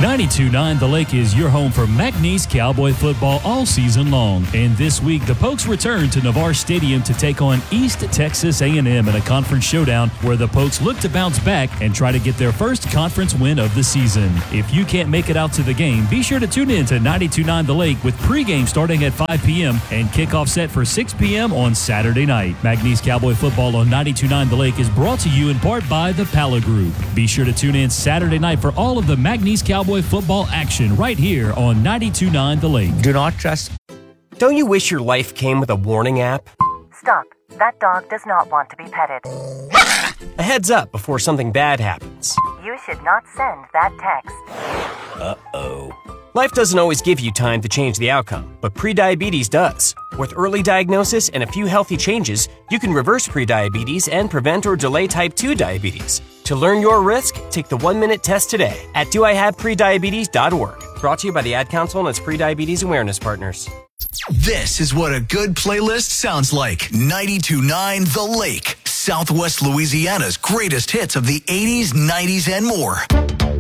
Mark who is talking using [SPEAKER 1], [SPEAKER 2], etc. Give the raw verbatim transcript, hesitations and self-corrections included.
[SPEAKER 1] ninety-two point nine The Lake is your home for McNeese Cowboy football all season long. And this week, the Pokes return to Navarre Stadium to take on East Texas A and M in a conference showdown where the Pokes look to bounce back and try to get their first conference win of the season. If you can't make it out to the game, be sure to tune in to ninety-two point nine The Lake with pregame starting at five p.m. and kickoff set for six p.m. on Saturday night. McNeese Cowboy football on ninety-two point nine The Lake is brought to you in part by the Pala Group. Be sure to tune in Saturday night for all of the McNeese Cowboy football action right here on ninety-two point nine The Lake.
[SPEAKER 2] Do not trust.
[SPEAKER 3] Don't you wish your life came with a warning app?
[SPEAKER 4] Stop. That dog does not want to be petted.
[SPEAKER 3] A heads up before something bad happens.
[SPEAKER 4] You should not send that text.
[SPEAKER 3] Uh-oh. Life doesn't always give you time to change the outcome, but prediabetes does. With early diagnosis and a few healthy changes, you can reverse prediabetes and prevent or delay type two diabetes. To learn your risk, take the one-minute test today at do I have prediabetes dot org. Brought to you by the Ad Council and its Prediabetes Awareness Partners.
[SPEAKER 5] This is what a good playlist sounds like. ninety-two point nine The Lake, Southwest Louisiana's greatest hits of the eighties, nineties, and more.